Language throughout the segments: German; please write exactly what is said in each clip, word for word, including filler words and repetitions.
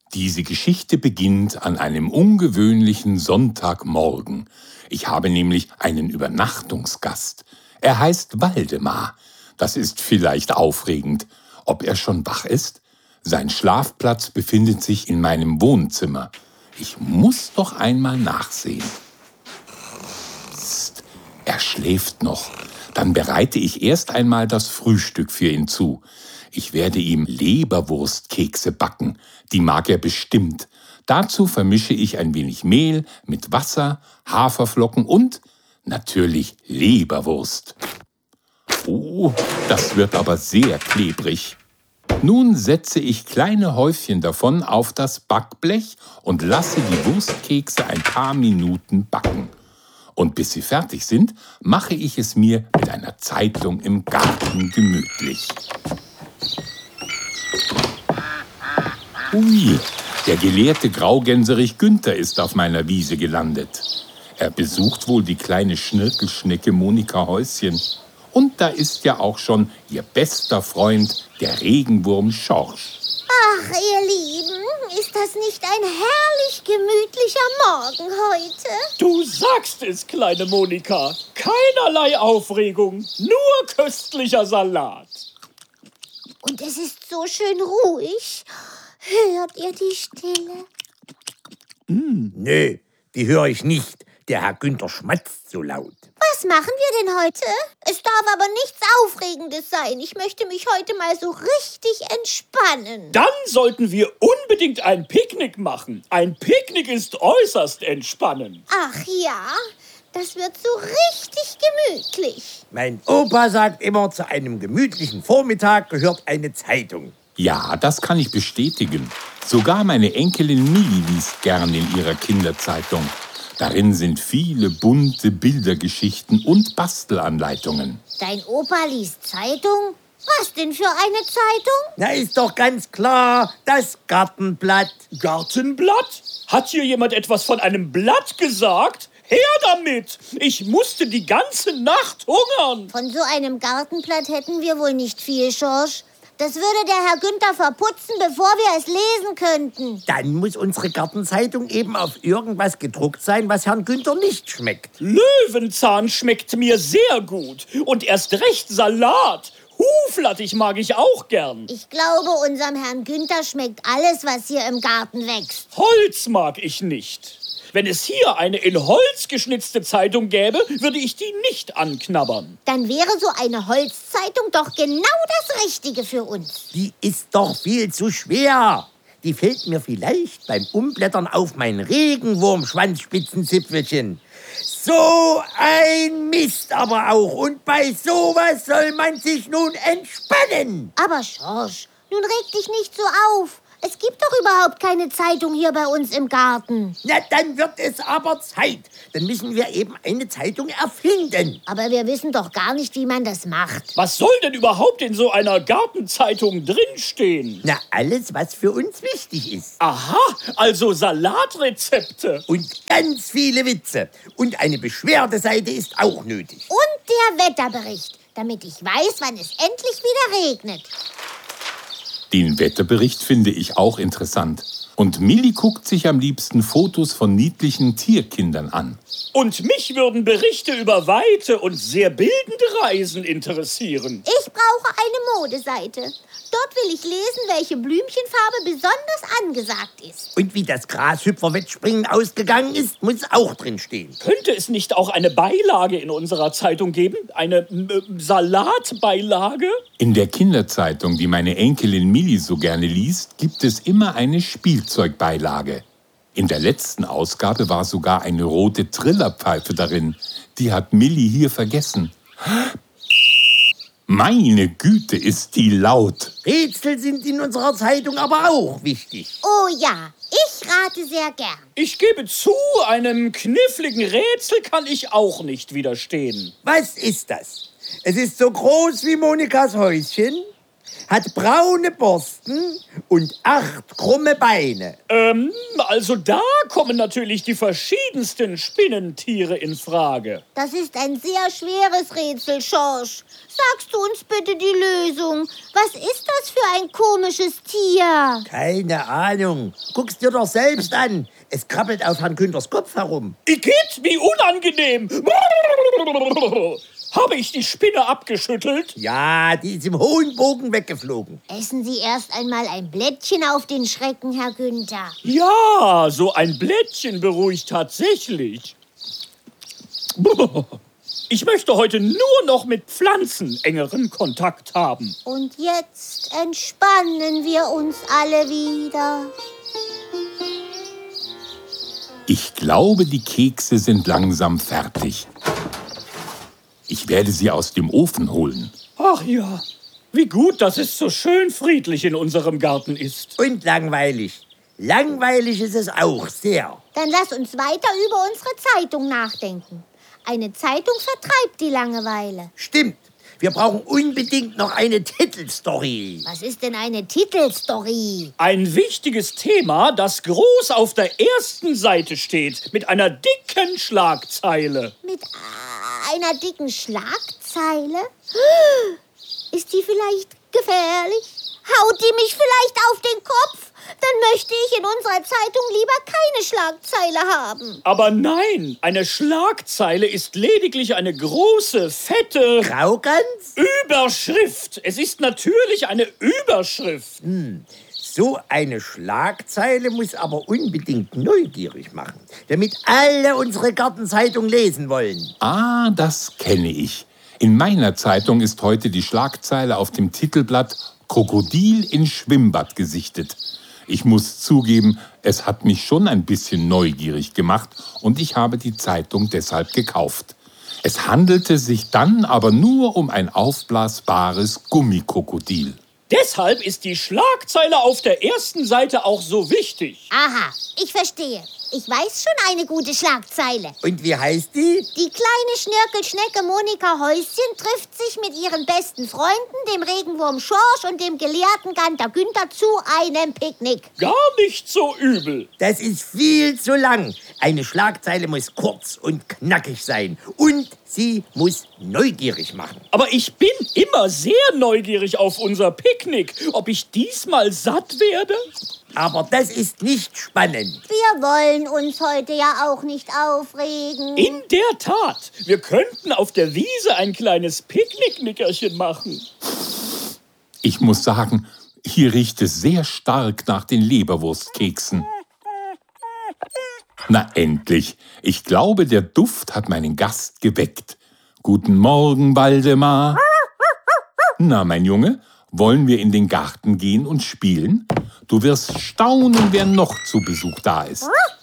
Diese Geschichte beginnt an einem ungewöhnlichen Sonntagmorgen. Ich habe nämlich einen Übernachtungsgast. Er heißt Waldemar. Das ist vielleicht aufregend. Ob er schon wach ist? Sein Schlafplatz befindet sich in meinem Wohnzimmer. Ich muss doch einmal nachsehen. Psst, er schläft noch. Dann bereite ich erst einmal das Frühstück für ihn zu. Ich werde ihm Leberwurstkekse backen. Die mag er bestimmt. Dazu vermische ich ein wenig Mehl mit Wasser, Haferflocken und natürlich Leberwurst. Oh, das wird aber sehr klebrig. Nun setze ich kleine Häufchen davon auf das Backblech und lasse die Wurstkekse ein paar Minuten backen. Und bis sie fertig sind, mache ich es mir mit einer Zeitung im Garten gemütlich. Ui, der gelehrte Graugänserich Günther ist auf meiner Wiese gelandet. Er besucht wohl die kleine Schnirkelschnecke Monika Häuschen. Und da ist ja auch schon ihr bester Freund, der Regenwurm Schorsch. Ach, ihr Lieben, ist das nicht ein herrlich gemütlicher Morgen heute? Du sagst es, kleine Monika. Keinerlei Aufregung, nur köstlicher Salat. Und es ist so schön ruhig. Hört ihr die Stille? Mm, nö, die höre ich nicht. Der Herr Günther schmatzt so laut. Was machen wir denn heute? Es darf aber nichts Aufregendes sein. Ich möchte mich heute mal so richtig entspannen. Dann sollten wir unbedingt ein Picknick machen. Ein Picknick ist äußerst entspannend. Ach ja, das wird so richtig gemütlich. Mein Opa sagt immer, zu einem gemütlichen Vormittag gehört eine Zeitung. Ja, das kann ich bestätigen. Sogar meine Enkelin Milli liest gern in ihrer Kinderzeitung. Darin sind viele bunte Bildergeschichten und Bastelanleitungen. Dein Opa liest Zeitung? Was denn für eine Zeitung? Na, ist doch ganz klar, das Gartenblatt. Gartenblatt? Hat hier jemand etwas von einem Blatt gesagt? Her damit! Ich musste die ganze Nacht hungern. Von so einem Gartenblatt hätten wir wohl nicht viel, Schorsch. Das würde der Herr Günther verputzen, bevor wir es lesen könnten. Dann muss unsere Gartenzeitung eben auf irgendwas gedruckt sein, was Herrn Günther nicht schmeckt. Löwenzahn schmeckt mir sehr gut. Und erst recht Salat. Huflattich mag ich auch gern. Ich glaube, unserem Herrn Günther schmeckt alles, was hier im Garten wächst. Holz mag ich nicht. Wenn es hier eine in Holz geschnitzte Zeitung gäbe, würde ich die nicht anknabbern. Dann wäre so eine Holzzeitung doch genau das Richtige für uns. Die ist doch viel zu schwer. Die fällt mir vielleicht beim Umblättern auf mein Regenwurmschwanzspitzenzipfelchen. So ein Mist aber auch. Und bei sowas soll man sich nun entspannen. Aber Schorsch, nun reg dich nicht so auf. Es gibt doch überhaupt keine Zeitung hier bei uns im Garten. Na, dann wird es aber Zeit. Dann müssen wir eben eine Zeitung erfinden. Aber wir wissen doch gar nicht, wie man das macht. Was soll denn überhaupt in so einer Gartenzeitung drinstehen? Na, alles, was für uns wichtig ist. Aha, also Salatrezepte. Und ganz viele Witze. Und eine Beschwerdeseite ist auch nötig. Und der Wetterbericht, damit ich weiß, wann es endlich wieder regnet. Den Wetterbericht finde ich auch interessant. Und Milli guckt sich am liebsten Fotos von niedlichen Tierkindern an. Und mich würden Berichte über weite und sehr bildende Reisen interessieren. Ich brauche eine Modeseite. Dort will ich lesen, welche Blümchenfarbe besonders angesagt ist. Und wie das Grashüpferwettspringen ausgegangen ist, muss auch drin stehen. Könnte es nicht auch eine Beilage in unserer Zeitung geben? Eine äh, Salatbeilage? In der Kinderzeitung, die meine Enkelin Milli so gerne liest, gibt es immer eine Spielzeugbeilage. In der letzten Ausgabe war sogar eine rote Trillerpfeife darin. Die hat Milli hier vergessen. Meine Güte, ist die laut. Rätsel sind in unserer Zeitung aber auch wichtig. Oh ja, ich rate sehr gern. Ich gebe zu, einem kniffligen Rätsel kann ich auch nicht widerstehen. Was ist das? Es ist so groß wie Monikas Häuschen, hat braune Borsten und acht krumme Beine. Ähm, also da kommen natürlich die verschiedensten Spinnentiere in Frage. Das ist ein sehr schweres Rätsel, Schorsch. Sagst du uns bitte die Lösung? Was ist das für ein komisches Tier? Keine Ahnung. Guck's dir doch selbst an. Es krabbelt auf Herrn Günthers Kopf herum. Igitt, wie unangenehm. Habe ich die Spinne abgeschüttelt? Ja, die ist im hohen Bogen weggeflogen. Essen Sie erst einmal ein Blättchen auf den Schrecken, Herr Günther. Ja, so ein Blättchen beruhigt tatsächlich. Ich möchte heute nur noch mit Pflanzen engeren Kontakt haben. Und jetzt entspannen wir uns alle wieder. Ich glaube, die Kekse sind langsam fertig. Ich werde sie aus dem Ofen holen. Ach ja, wie gut, dass es so schön friedlich in unserem Garten ist. Und langweilig. Langweilig ist es auch sehr. Dann lass uns weiter über unsere Zeitung nachdenken. Eine Zeitung vertreibt die Langeweile. Stimmt. Wir brauchen unbedingt noch eine Titelstory. Was ist denn eine Titelstory? Ein wichtiges Thema, das groß auf der ersten Seite steht, mit einer dicken Schlagzeile. Mit äh, einer dicken Schlagzeile? Ist die vielleicht gefährlich? Haut die mich vielleicht auf den Kopf? Dann möchte ich in unserer Zeitung lieber keine Schlagzeile haben. Aber nein, eine Schlagzeile ist lediglich eine große, fette Graugans? Überschrift. Es ist natürlich eine Überschrift. Hm. So eine Schlagzeile muss aber unbedingt neugierig machen, damit alle unsere Gartenzeitung lesen wollen. Ah, das kenne ich. In meiner Zeitung ist heute die Schlagzeile auf dem Titelblatt Krokodil in Schwimmbad gesichtet. Ich muss zugeben, es hat mich schon ein bisschen neugierig gemacht und ich habe die Zeitung deshalb gekauft. Es handelte sich dann aber nur um ein aufblasbares Gummikrokodil. Deshalb ist die Schlagzeile auf der ersten Seite auch so wichtig. Aha, ich verstehe. Ich weiß schon eine gute Schlagzeile. Und wie heißt die? Die kleine Schnörkelschnecke Monika Häuschen trifft sich mit ihren besten Freunden, dem Regenwurm Schorsch und dem gelehrten Ganter Günther, zu einem Picknick. Gar nicht so übel. Das ist viel zu lang. Eine Schlagzeile muss kurz und knackig sein. Und sie muss neugierig machen. Aber ich bin immer sehr neugierig auf unser Picknick. Ob ich diesmal satt werde? Aber das ist nicht spannend. Wir wollen uns heute ja auch nicht aufregen. In der Tat. Wir könnten auf der Wiese ein kleines Picknicknickerchen machen. Ich muss sagen, hier riecht es sehr stark nach den Leberwurstkeksen. Na endlich. Ich glaube, der Duft hat meinen Gast geweckt. Guten Morgen, Waldemar. Na, mein Junge, wollen wir in den Garten gehen und spielen? Du wirst staunen, wer noch zu Besuch da ist.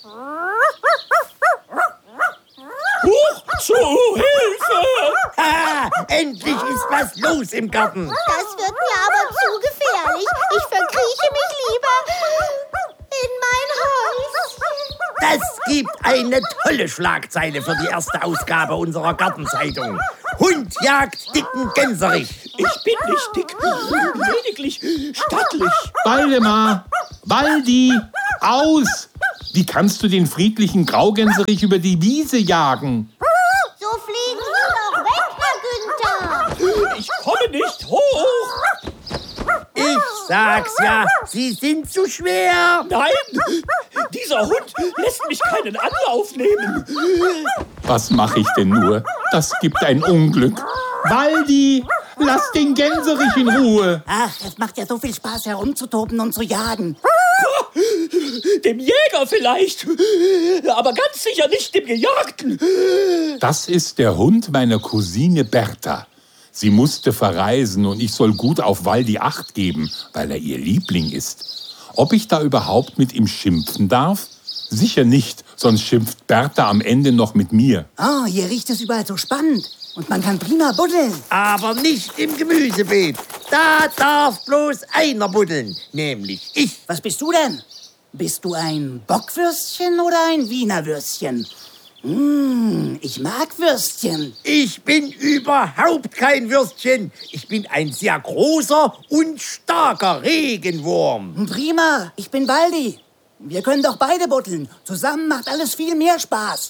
Huch, zu Hilfe! Ah, endlich ist was los im Garten. Das wird mir aber zu gefährlich. Ich verkrieche mich lieber in mein Häuschen. Das gibt eine tolle Schlagzeile für die erste Ausgabe unserer Gartenzeitung. Hund jagt dicken Gänserich. Ich bin nicht dick, lediglich stattlich. Waldemar, Waldi, aus! Wie kannst du den friedlichen Graugänserich über die Wiese jagen? So fliegen Sie doch weg, Herr Günther. Ich komme nicht hoch. Ich sag's ja, sie sind zu schwer. Nein, dieser Hund lässt mich keinen Anlauf nehmen. Was mache ich denn nur? Das gibt ein Unglück. Waldi, lass den Gänserich in Ruhe. Ach, es macht ja so viel Spaß, herumzutoben und zu jagen. Dem Jäger vielleicht, aber ganz sicher nicht dem Gejagten. Das ist der Hund meiner Cousine Bertha. Sie musste verreisen und ich soll gut auf Waldi Acht geben, weil er ihr Liebling ist. Ob ich da überhaupt mit ihm schimpfen darf? Sicher nicht, sonst schimpft Bertha am Ende noch mit mir. Oh, hier riecht es überall so spannend. Und man kann prima buddeln. Aber nicht im Gemüsebeet. Da darf bloß einer buddeln, nämlich ich. Was bist du denn? Bist du ein Bockwürstchen oder ein Wiener Würstchen? Mmh, ich mag Würstchen. Ich bin überhaupt kein Würstchen. Ich bin ein sehr großer und starker Regenwurm. Prima, ich bin Waldi. Wir können doch beide buddeln. Zusammen macht alles viel mehr Spaß.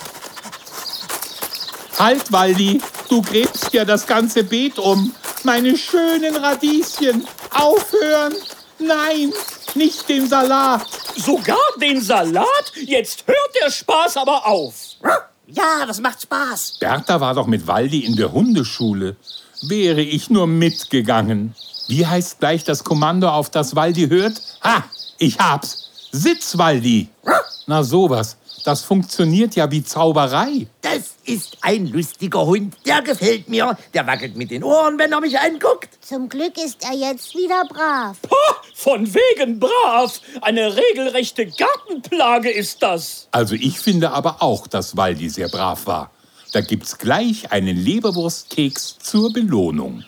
Halt, Waldi, du gräbst ja das ganze Beet um. Meine schönen Radieschen. Aufhören! Nein, nicht den Salat. Sogar den Salat? Jetzt hört der Spaß aber auf. Ja, das macht Spaß. Bertha war doch mit Waldi in der Hundeschule. Wäre ich nur mitgegangen. Wie heißt gleich das Kommando, auf das Waldi hört? Ha, ich hab's. Sitz, Waldi. Na sowas, das funktioniert ja wie Zauberei. Das ist ein lustiger Hund. Der gefällt mir. Der wackelt mit den Ohren, wenn er mich anguckt. Zum Glück ist er jetzt wieder brav. Ha, von wegen brav. Eine regelrechte Gartenplage ist das. Also ich finde aber auch, dass Waldi sehr brav war. Da gibt's gleich einen Leberwurstkeks zur Belohnung.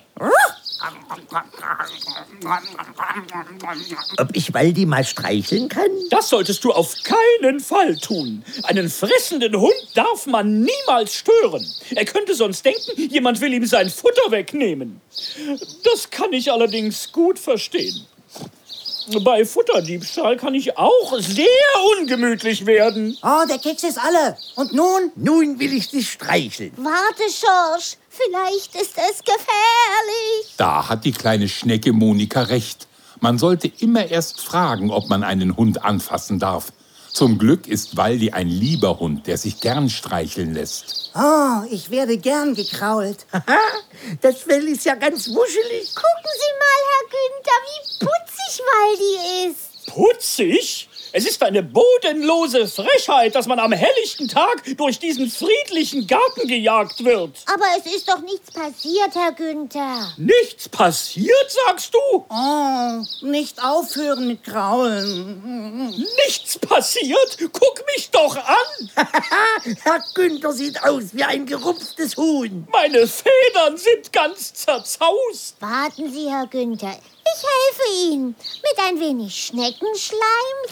Ob ich Waldi mal streicheln kann? Das solltest du auf keinen Fall tun. Einen fressenden Hund darf man niemals stören. Er könnte sonst denken, jemand will ihm sein Futter wegnehmen. Das kann ich allerdings gut verstehen. Bei Futterdiebstahl kann ich auch sehr ungemütlich werden. Oh, der Keks ist alle. Und nun? Nun will ich dich streicheln. Warte, Schorsch, vielleicht ist es gefährlich. Da hat die kleine Schnecke Monika recht. Man sollte immer erst fragen, ob man einen Hund anfassen darf. Zum Glück ist Waldi ein lieber Hund, der sich gern streicheln lässt. Oh, ich werde gern gekrault. Haha, das Fell ist ja ganz wuschelig. Gucken Sie mal, Herr Günther, wie putzig Waldi ist. Putzig? Es ist eine bodenlose Frechheit, dass man am helllichten Tag durch diesen friedlichen Garten gejagt wird. Aber es ist doch nichts passiert, Herr Günther. Nichts passiert, sagst du? Oh, nicht aufhören mit Kraulen. Nichts passiert? Guck mich doch an! Herr Günther sieht aus wie ein gerupftes Huhn. Meine Federn sind ganz zerzaust. Warten Sie, Herr Günther. Ich helfe Ihnen mit ein wenig Schneckenschleim.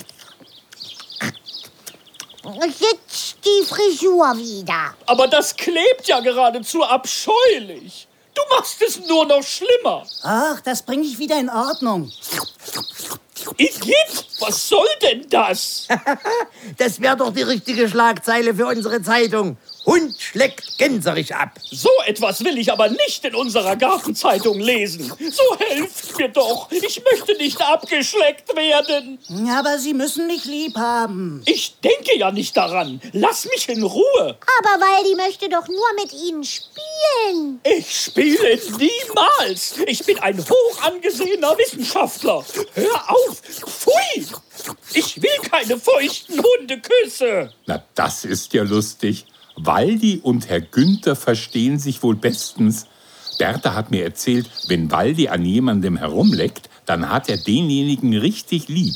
Jetzt die Frisur wieder. Aber das klebt ja geradezu abscheulich. Du machst es nur noch schlimmer. Ach, das bringe ich wieder in Ordnung. Igitt, was soll denn das? Das wäre doch die richtige Schlagzeile für unsere Zeitung. Hund schleckt Gänserich ab. So etwas will ich aber nicht in unserer Gartenzeitung lesen. So helft mir doch. Ich möchte nicht abgeschleckt werden. Aber Sie müssen mich lieb haben. Ich denke ja nicht daran. Lass mich in Ruhe. Aber Waldi möchte doch nur mit Ihnen spielen. Ich spiele niemals. Ich bin ein hoch angesehener Wissenschaftler. Hör auf. Pfui. Ich will keine feuchten Hundeküsse. Na, das ist ja lustig. Waldi und Herr Günther verstehen sich wohl bestens. Bertha hat mir erzählt, wenn Waldi an jemandem herumleckt, dann hat er denjenigen richtig lieb.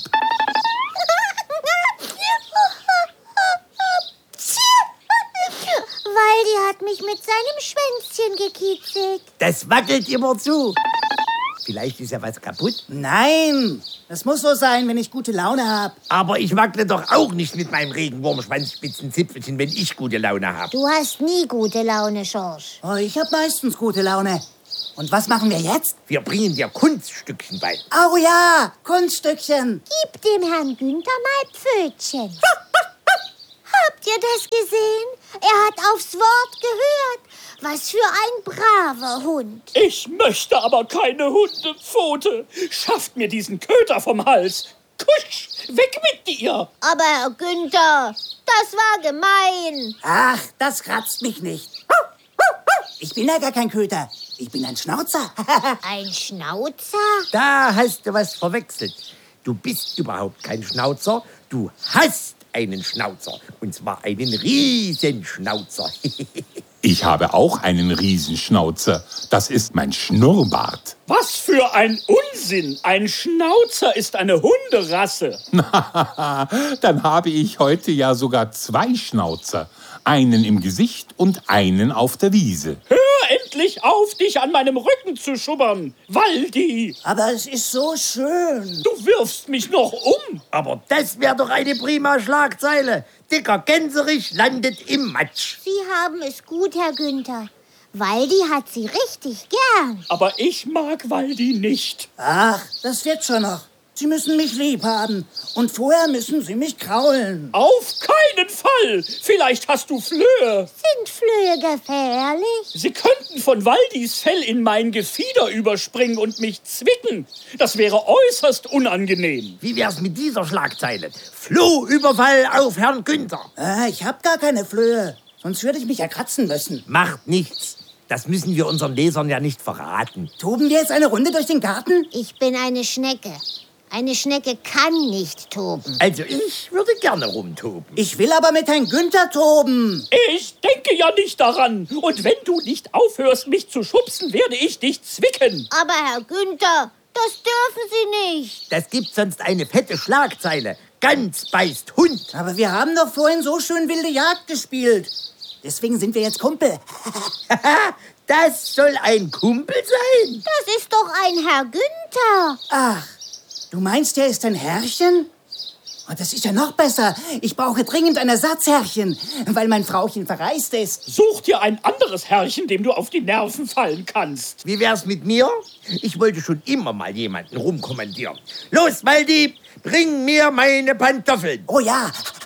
Waldi hat mich mit seinem Schwänzchen gekitzelt. Das wackelt immer zu. Vielleicht ist ja was kaputt. Nein, das muss so sein, wenn ich gute Laune habe. Aber ich wackle doch auch nicht mit meinem Regenwurmschwanzspitzenzipfelchen, wenn ich gute Laune habe. Du hast nie gute Laune, Schorsch. Oh, ich habe meistens gute Laune. Und was machen wir jetzt? Wir bringen dir Kunststückchen bei. Oh ja, Kunststückchen. Gib dem Herrn Günther mal Pfötchen. Habt ihr das gesehen? Er hat aufs Wort gehört. Was für ein braver Hund. Ich möchte aber keine Hundepfote. Schafft mir diesen Köter vom Hals. Kusch, weg mit dir. Aber Herr Günther, das war gemein. Ach, das kratzt mich nicht. Ich bin ja gar kein Köter. Ich bin ein Schnauzer. Ein Schnauzer? Da hast du was verwechselt. Du bist überhaupt kein Schnauzer. Du hast einen Schnauzer. Und zwar einen Riesenschnauzer. Ich habe auch einen Riesenschnauzer. Das ist mein Schnurrbart. Was für ein Unsinn. Ein Schnauzer ist eine Hunderasse. Dann habe ich heute ja sogar zwei Schnauzer. Einen im Gesicht und einen auf der Wiese. Hör endlich endlich auf, dich an meinem Rücken zu schubbern. Waldi, Aber es ist so schön. du wirfst mich noch um. Aber das wäre doch eine prima Schlagzeile. Dicker Gänserich landet im Matsch. Sie haben es gut, Herr Günther. Waldi hat Sie richtig gern. Aber ich mag Waldi nicht. Ach, das wird schon noch. Sie müssen mich lieb haben. Und vorher müssen Sie mich kraulen. Auf keinen Fall. Vielleicht hast du Flöhe. Sind Flöhe gefährlich? Sie könnten von Waldis Fell in mein Gefieder überspringen und mich zwicken. Das wäre äußerst unangenehm. Wie wär's mit dieser Schlagzeile? Flohüberfall auf Herrn Günther. Ah, ich hab gar keine Flöhe. Sonst würde ich mich ja kratzen müssen. Macht nichts. Das müssen wir unseren Lesern ja nicht verraten. Toben wir jetzt eine Runde durch den Garten? Ich bin eine Schnecke. Eine Schnecke kann nicht toben. Also ich würde gerne rumtoben. Ich will aber mit Herrn Günther toben. Ich denke ja nicht daran. Und wenn du nicht aufhörst, mich zu schubsen, werde ich dich zwicken. Aber Herr Günther, das dürfen Sie nicht. Das gibt sonst eine fette Schlagzeile. Ganz beißt Hund. Aber wir haben doch vorhin so schön wilde Jagd gespielt. Deswegen sind wir jetzt Kumpel. Das soll ein Kumpel sein? Das ist doch ein Herr Günther. Ach, du meinst, er ist ein Herrchen? Oh, das ist ja noch besser. Ich brauche dringend ein Ersatzherrchen, weil mein Frauchen verreist ist. Such dir ein anderes Herrchen, dem du auf die Nerven fallen kannst. Wie wär's mit mir? Ich wollte schon immer mal jemanden rumkommandieren. Los, Waldi, bring mir meine Pantoffeln. Oh ja,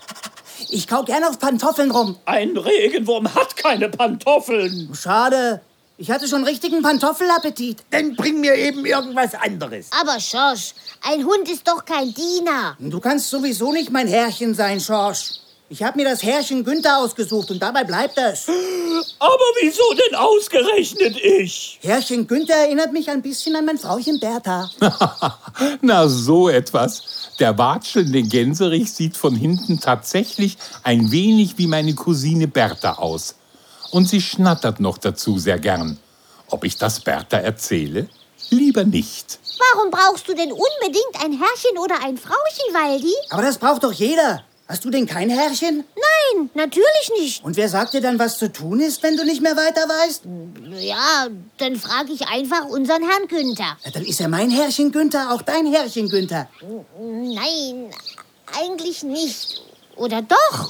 ich kau gern auf Pantoffeln rum. Ein Regenwurm hat keine Pantoffeln. Schade, ich hatte schon richtigen Pantoffelappetit. Dann bring mir eben irgendwas anderes. Aber Schorsch, ein Hund ist doch kein Diener. Du kannst sowieso nicht mein Herrchen sein, Schorsch. Ich habe mir das Herrchen Günther ausgesucht und dabei bleibt es. Aber wieso denn ausgerechnet ich? Herrchen Günther erinnert mich ein bisschen an mein Frauchen Bertha. Na, so etwas. Der watschelnde Gänserich sieht von hinten tatsächlich ein wenig wie meine Cousine Bertha aus. Und sie schnattert noch dazu sehr gern. Ob ich das Bertha erzähle? Lieber nicht. Warum brauchst du denn unbedingt ein Herrchen oder ein Frauchen, Waldi? Aber das braucht doch jeder. Hast du denn kein Herrchen? Nein, natürlich nicht. Und wer sagt dir dann, was zu tun ist, wenn du nicht mehr weiter weißt? Ja, dann frage ich einfach unseren Herrn Günther. Ja, dann ist ja mein Herrchen Günther auch dein Herrchen Günther. Nein, eigentlich nicht. Oder doch?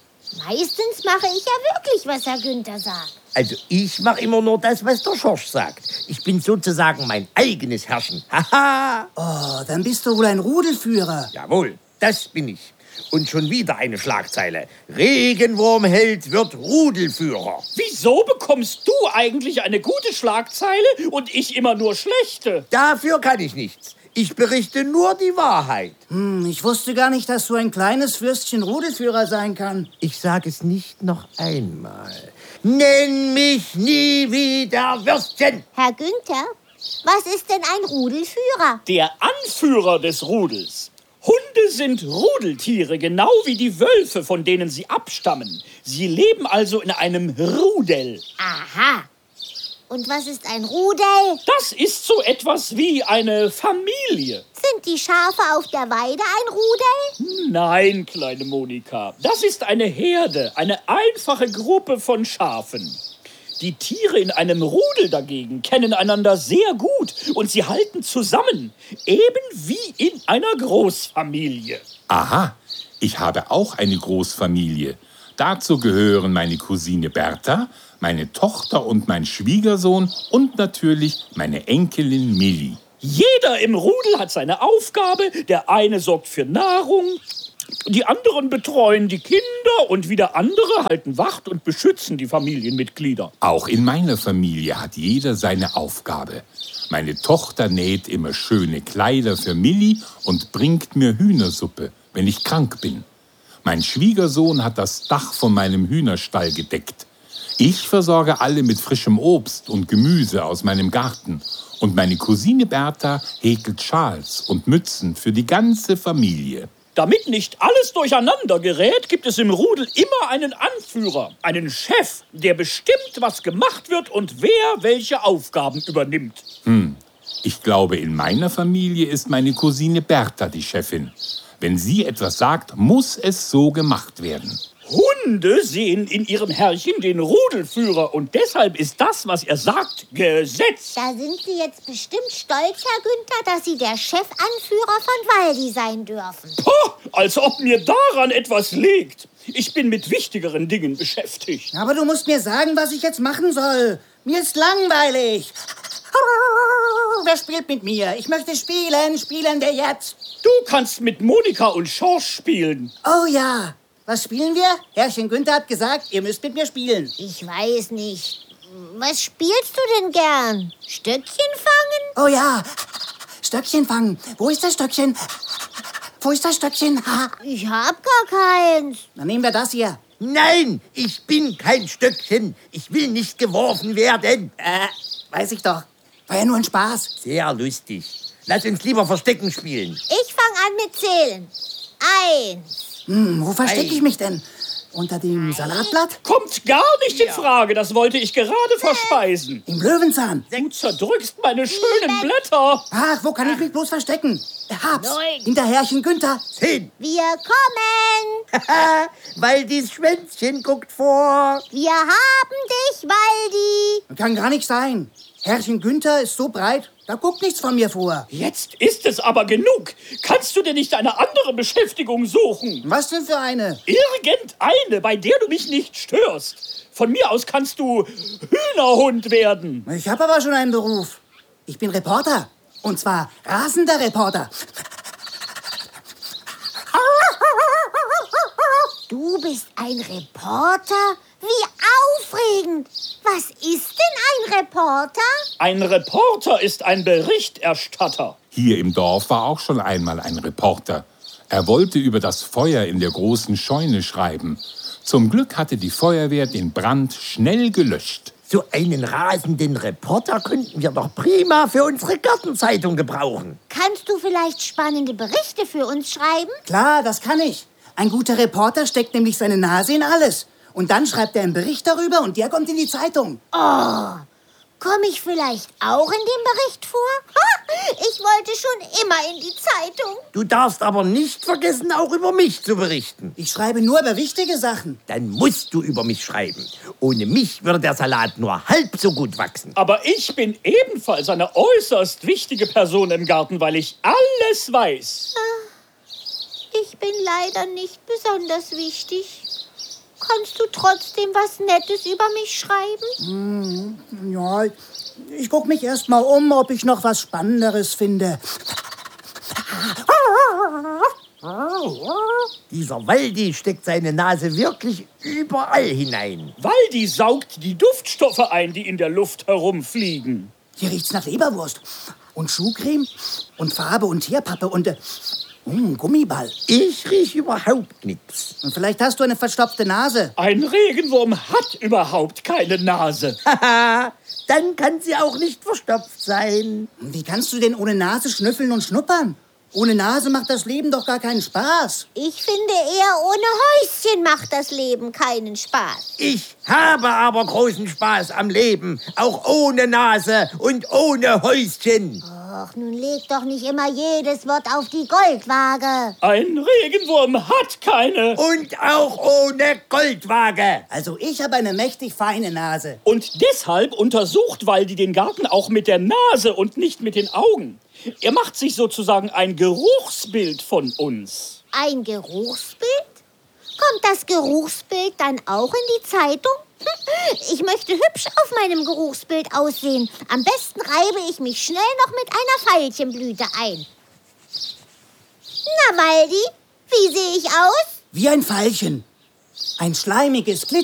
Meistens mache ich ja wirklich, was Herr Günther sagt. Also ich mache immer nur das, was der Schorsch sagt. Ich bin sozusagen mein eigenes Herrchen. Haha. Oh, dann bist du wohl ein Rudelführer. Jawohl, das bin ich. Und schon wieder eine Schlagzeile. Regenwurmheld wird Rudelführer. Wieso bekommst du eigentlich eine gute Schlagzeile und ich immer nur schlechte? Dafür kann ich nichts. Ich berichte nur die Wahrheit. Hm, ich wusste gar nicht, dass so ein kleines Würstchen Rudelführer sein kann. Ich sage es nicht noch einmal. Nenn mich nie wieder Würstchen. Herr Günther, was ist denn ein Rudelführer? Der Anführer des Rudels. Hunde sind Rudeltiere, genau wie die Wölfe, von denen sie abstammen. Sie leben also in einem Rudel. Aha. Und was ist ein Rudel? Das ist so etwas wie eine Familie. Sind die Schafe auf der Weide ein Rudel? Nein, kleine Monika, das ist eine Herde, eine einfache Gruppe von Schafen. Die Tiere in einem Rudel dagegen kennen einander sehr gut und sie halten zusammen, eben wie in einer Großfamilie. Aha, ich habe auch eine Großfamilie. Dazu gehören meine Cousine Bertha, meine Tochter und mein Schwiegersohn und natürlich meine Enkelin Milli. Jeder im Rudel hat seine Aufgabe. Der eine sorgt für Nahrung, die anderen betreuen die Kinder und wieder andere halten Wacht und beschützen die Familienmitglieder. Auch in meiner Familie hat jeder seine Aufgabe. Meine Tochter näht immer schöne Kleider für Milli und bringt mir Hühnersuppe, wenn ich krank bin. Mein Schwiegersohn hat das Dach von meinem Hühnerstall gedeckt. Ich versorge alle mit frischem Obst und Gemüse aus meinem Garten. Und meine Cousine Bertha häkelt Schals und Mützen für die ganze Familie. Damit nicht alles durcheinander gerät, gibt es im Rudel immer einen Anführer, einen Chef, der bestimmt, was gemacht wird und wer welche Aufgaben übernimmt. Hm, ich glaube, in meiner Familie ist meine Cousine Bertha die Chefin. Wenn sie etwas sagt, muss es so gemacht werden. Hunde sehen in ihrem Herrchen den Rudelführer und deshalb ist das, was er sagt, Gesetz. Da sind Sie jetzt bestimmt stolz, Herr Günther, dass Sie der Chefanführer von Waldi sein dürfen. Poh, als ob mir daran etwas liegt. Ich bin mit wichtigeren Dingen beschäftigt. Aber du musst mir sagen, was ich jetzt machen soll. Mir ist langweilig. Wer spielt mit mir? Ich möchte spielen. Spielen wir jetzt. Du kannst mit Monika und Schorsch spielen. Oh ja. Was spielen wir? Herrchen Günther hat gesagt, ihr müsst mit mir spielen. Ich weiß nicht. Was spielst du denn gern? Stöckchen fangen? Oh ja. Stöckchen fangen. Wo ist das Stöckchen? Wo ist das Stöckchen? Ich hab gar keins. Dann nehmen wir das hier. Nein, ich bin kein Stöckchen. Ich will nicht geworfen werden. Äh, weiß ich doch. War ja nur ein Spaß. Sehr lustig. Lass uns lieber Verstecken spielen. Ich fang an mit Zählen. Eins. Hm, wo verstecke Ei. ich mich denn? Unter dem Salatblatt? Kommt gar nicht in Frage, das wollte ich gerade verspeisen. Im Löwenzahn? Du zerdrückst meine schönen Blätter. Ach, wo kann ich mich bloß verstecken? Hab's. Neun. Hinter Herrchen Günther. Zehn. Wir kommen. Haha, weil dies Schwänzchen guckt vor. Wir haben dich, Waldi. Kann gar nicht sein. Herrchen Günther ist so breit, da guckt nichts von mir vor. Jetzt ist es aber genug. Kannst du dir nicht eine andere Beschäftigung suchen? Was denn für eine? Irgendeine, bei der du mich nicht störst. Von mir aus kannst du Hühnerhund werden. Ich habe aber schon einen Beruf. Ich bin Reporter. Und zwar rasender Reporter. Du bist ein Reporter? Wie aufregend. Was ist denn ein Reporter? Ein Reporter ist ein Berichterstatter. Hier im Dorf war auch schon einmal ein Reporter. Er wollte über das Feuer in der großen Scheune schreiben. Zum Glück hatte die Feuerwehr den Brand schnell gelöscht. So einen rasenden Reporter könnten wir doch prima für unsere Gartenzeitung gebrauchen. Kannst du vielleicht spannende Berichte für uns schreiben? Klar, das kann ich. Ein guter Reporter steckt nämlich seine Nase in alles. Und dann schreibt er einen Bericht darüber und der kommt in die Zeitung. Oh, komme ich vielleicht auch in dem Bericht vor? Ha, ich wollte schon immer in die Zeitung. Du darfst aber nicht vergessen, auch über mich zu berichten. Ich schreibe nur über wichtige Sachen. Dann musst du über mich schreiben. Ohne mich würde der Salat nur halb so gut wachsen. Aber ich bin ebenfalls eine äußerst wichtige Person im Garten, weil ich alles weiß. Ich bin leider nicht besonders wichtig. Kannst du trotzdem was Nettes über mich schreiben? Ja, ich guck mich erst mal um, ob ich noch was Spannenderes finde. Dieser Waldi steckt seine Nase wirklich überall hinein. Waldi saugt die Duftstoffe ein, die in der Luft herumfliegen. Hier riecht's nach Leberwurst. Und Schuhcreme. Und Farbe und Tierpappe und... Äh, mm, Gummiball. Ich riech überhaupt nichts. Und vielleicht hast du eine verstopfte Nase. Ein Regenwurm hat überhaupt keine Nase. Haha, dann kann sie auch nicht verstopft sein. Wie kannst du denn ohne Nase schnüffeln und schnuppern? Ohne Nase macht das Leben doch gar keinen Spaß. Ich finde eher, ohne Häuschen macht das Leben keinen Spaß. Ich habe aber großen Spaß am Leben, auch ohne Nase und ohne Häuschen. Ach, nun leg doch nicht immer jedes Wort auf die Goldwaage. Ein Regenwurm hat keine. Und auch ohne Goldwaage. Also ich habe eine mächtig feine Nase. Und deshalb untersucht Waldi den Garten auch mit der Nase und nicht mit den Augen. Er macht sich sozusagen ein Geruchsbild von uns. Ein Geruchsbild? Kommt das Geruchsbild dann auch in die Zeitung? Ich möchte hübsch auf meinem Geruchsbild aussehen. Am besten reibe ich mich schnell noch mit einer Veilchenblüte ein. Na, Waldi, wie sehe ich aus? Wie ein Veilchen. Ein schleimiges,